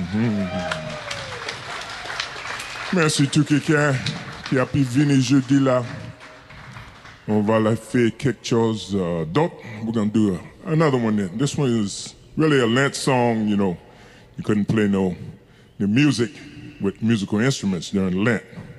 Merci tout quelqu'un qui a pu venir jeudi là. On va la faire quelque chose d'autre. We're gonna do another one then. This one is really a Lent song, you know. You couldn't play the music with musical instruments during Lent.